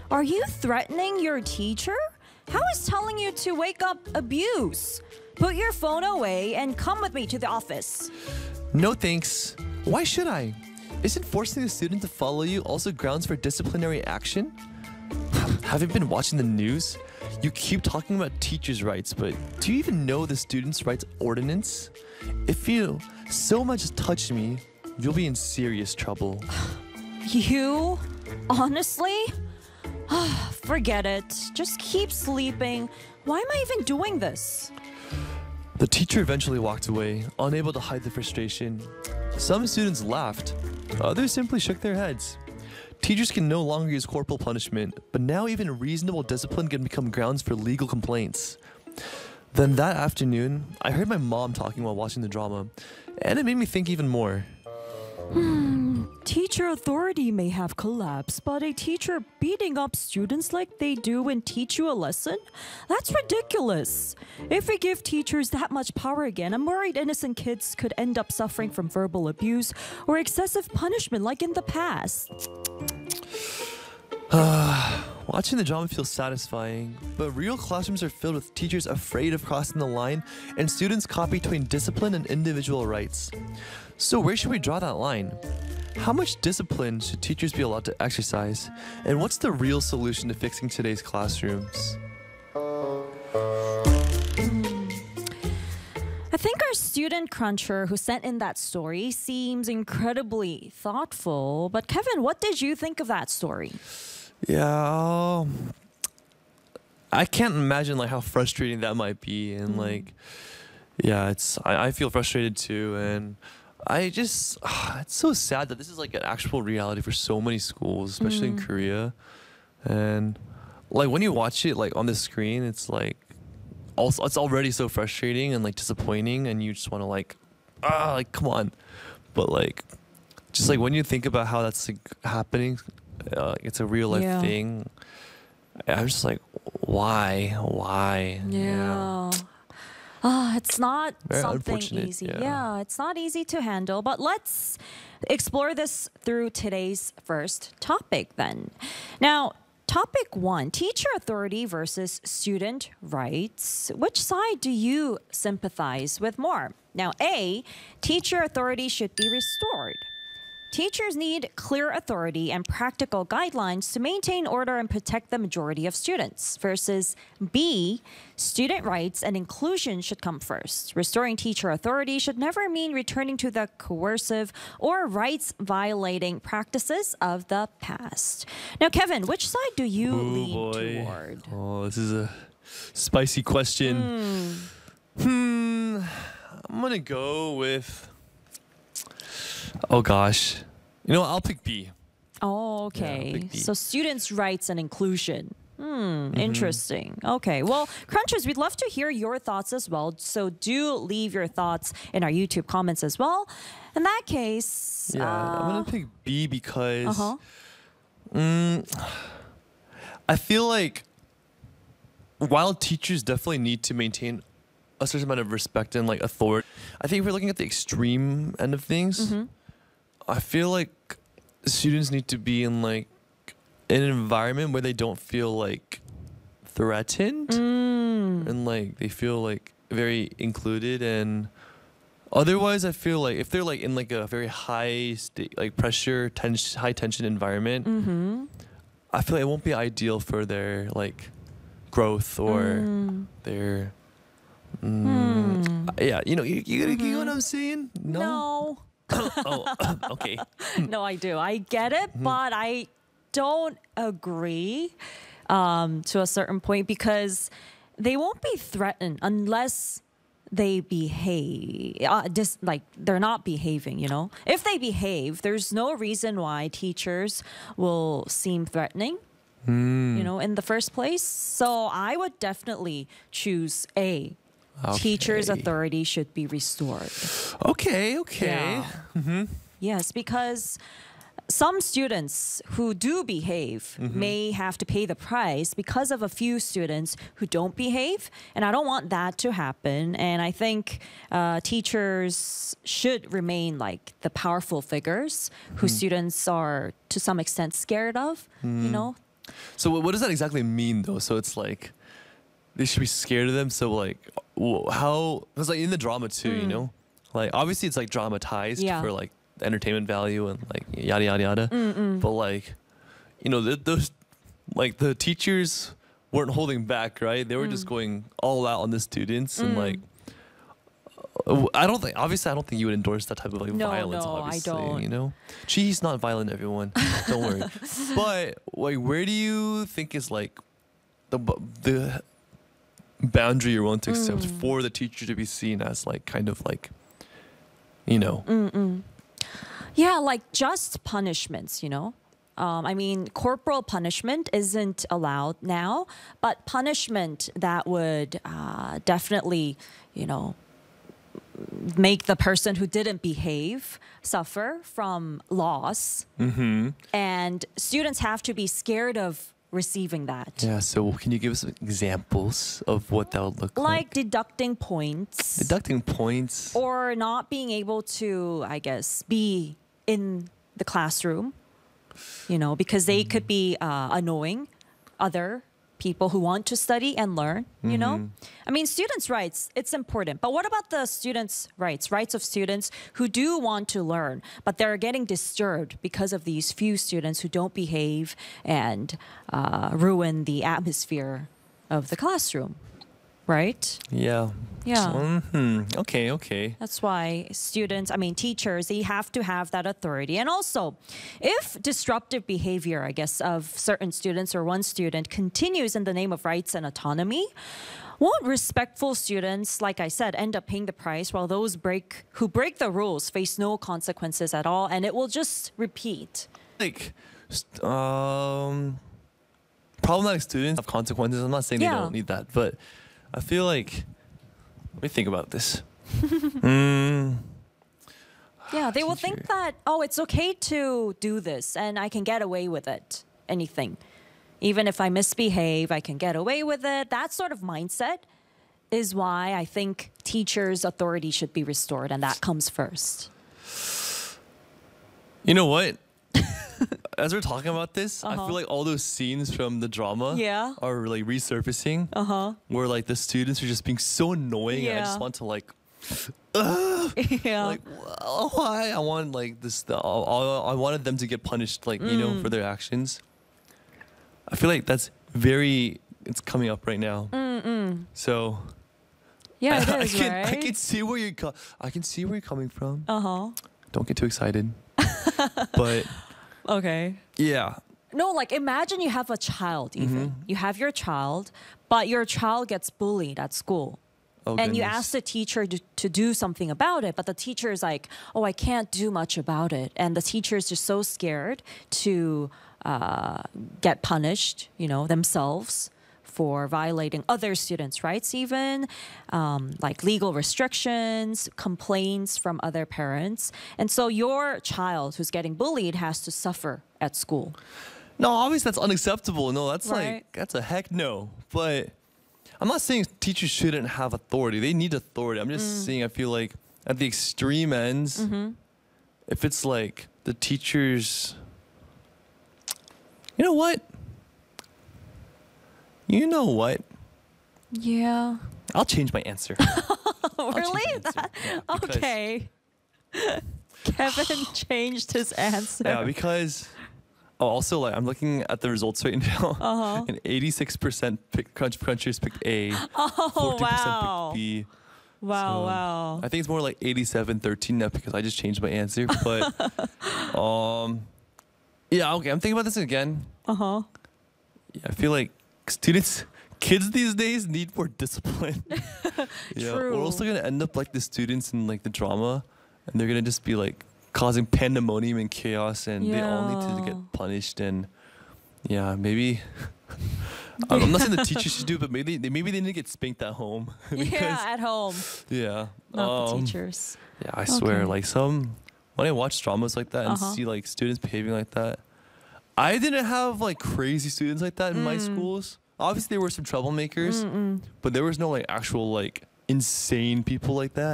Are you threatening your teacher? How is telling you to wake up abuse? Put your phone away and come with me to the office. No thanks. Why should I? Isn't forcing a student to follow you also grounds for disciplinary action? Have you been watching the news? You keep talking about teachers' rights, but do you even know the Students' Rights Ordinance? If you so much touch me, you'll be in serious trouble. You? Honestly? Forget it. Just keep sleeping. Why am I even doing this? The teacher eventually walked away, unable to hide the frustration. Some students laughed, others simply shook their heads. Teachers can no longer use corporal punishment, but now even reasonable discipline can become grounds for legal complaints. Then that afternoon, I heard my mom talking while watching the drama, and it made me think even more. Teacher authority may have collapsed, but a teacher beating up students like they do and teach you a lesson? That's ridiculous. If we give teachers that much power again, I'm worried innocent kids could end up suffering from verbal abuse or excessive punishment like in the past. Watching the drama feels satisfying, but real classrooms are filled with teachers afraid of crossing the line and students caught between discipline and individual rights. So where should we draw that line? How much discipline should teachers be allowed to exercise? And what's the real solution to fixing today's classrooms? I think our student cruncher who sent in that story seems incredibly thoughtful. But Kevin, what did you think of that story? Yeah, I can't imagine like how frustrating that might be, and I feel frustrated too, and I just it's so sad that this is like an actual reality for so many schools, especially in Korea, and like when you watch it like on the screen, it's like also it's already so frustrating and like disappointing, and you just want to like come on, but like just like when you think about how that's like happening. It's a real life thing. I'm just like, why? Yeah. It's not Very something unfortunate, easy. yeah. It's not easy to handle. But let's explore this through today's first topic then. Now, topic 1, teacher authority versus student rights. Which side do you sympathize with more? Now, A, teacher authority should be restored. Teachers need clear authority and practical guidelines to maintain order and protect the majority of students. Versus B, student rights and inclusion should come first. Restoring teacher authority should never mean returning to the coercive or rights-violating practices of the past. Now, Kevin, which side do you lean toward? Oh, this is a spicy question. I'm gonna go with. Oh gosh, I'll pick B. Oh, okay. Yeah, I'll pick B. So students' rights and inclusion. Interesting. Okay. Well, Crunchers, we'd love to hear your thoughts as well. So do leave your thoughts in our YouTube comments as well. In that case, I'm gonna pick B because I feel like while teachers definitely need to maintain a certain amount of respect and like authority, I think if we're looking at the extreme end of things, I feel like students need to be in like in an environment where they don't feel like threatened and like they feel like very included, and otherwise I feel like if they're like in like a very high like pressure high tension environment, I feel like it won't be ideal for their like growth or their yeah, you know what I'm saying? no. Oh, okay. No, I do. I get it, but I don't agree to a certain point because they won't be threatened unless they behave. They're not behaving, If they behave, there's no reason why teachers will seem threatening. In the first place. So I would definitely choose A. Okay. Teachers' authority should be restored. Okay. Yeah. Yes, because some students who do behave may have to pay the price because of a few students who don't behave. And I don't want that to happen. And I think teachers should remain like the powerful figures who students are to some extent scared of, So what does that exactly mean though? So it's like they should be scared of them. So like how? Because like in the drama too, you know, like obviously it's like dramatized Yeah. for like the entertainment value and like yada yada yada. But like, you know, those like the teachers weren't holding back, right? They were just going all out on the students and like. I don't think you would endorse that type of like No, violence. no, I Obviously, don't. you know, she's not violent. Everyone, don't worry. But like, where do you think is like the boundary you're willing to accept for the teacher to be seen as like kind of like, you know, Yeah, like just punishments, you know. I mean, corporal punishment isn't allowed now, but punishment that would definitely, you know, make the person who didn't behave suffer from loss. And students have to be scared of receiving that. yeah. So can you give us examples of what that would look like? Like deducting points. Deducting points. Or not being able to, I guess, be in the classroom, you know, because they could be annoying other people who want to study and learn, you know? I mean, students' rights, it's important. But what about the students' rights of students who do want to learn, but they're getting disturbed because of these few students who don't behave and ruin the atmosphere of the classroom, right? Yeah. Yeah. Okay. That's why teachers, they have to have that authority. And also, if disruptive behavior, I guess, of certain students or one student continues in the name of rights and autonomy, won't respectful students, like I said, end up paying the price while those who break the rules face no consequences at all, and it will just repeat. Like, problematic students have consequences. I'm not saying they Yeah. don't need that, but I feel like, let me think about this. Yeah, they will Teacher. think that, oh, it's okay to do this and I can get away with it, anything. Even if I misbehave, I can get away with it. That sort of mindset is why I think teachers' authority should be restored, and that comes first. You know what? As we're talking about this, I feel like all those scenes from the drama Yeah. are like resurfacing. Where like the students are just being so annoying and I Yeah. just want to like Yeah. like why I want like this I wanted them to get punished like you know for their actions. I feel like that's it's coming up right now. So Yeah, it is, I can right? see where I can see where you're coming from. Uh-huh. Don't get too excited. But Okay. yeah. No, like imagine you have a child even. You have your child, but your child gets bullied at school. Oh, And you goodness. ask the teacher to do something about it, but the teacher is like, oh, I can't do much about it. And the teacher is just so scared to get punished, you know, themselves for violating other students' rights even, like legal restrictions, complaints from other parents. And so your child who's getting bullied has to suffer at school. No, obviously that's unacceptable. No, that's Right. like that's a heck no. But I'm not saying teachers shouldn't have authority. They need authority. I'm just saying I feel like at the extreme ends, if it's like the teachers, you know what? You know what? Yeah. I'll change my answer. I'll change Really? my answer. Yeah, because- Okay. Kevin changed his answer. Yeah, because also like I'm looking at the results right now, and 86% crunchers picked A, 40% wow. picked B. Wow, So, wow. I think it's more like 87-13 now because I just changed my answer. But yeah, okay, I'm thinking about this again. Uh-huh. Yeah, I feel like kids these days need more discipline. Yeah, True. we're also gonna end up like the students in like the drama, and they're gonna just be like causing pandemonium and chaos, and they all need to Yeah. get punished. And yeah, maybe I'm not saying the teachers should do it, but maybe they need to get spanked at home. Yeah, at home, Yeah, not the teachers. yeah, I swear, Okay. like when I watch dramas like that and see like students behaving like that, I didn't have like crazy students like that in my schools. Obviously, there were some troublemakers, but there was no like actual like insane people like that.